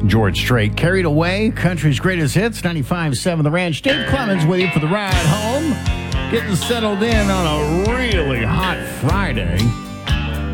George Strait, Carried Away, country's greatest hits, 95.7 The Ranch. Dave Clemens with you for the ride home. Getting settled in on a really hot Friday.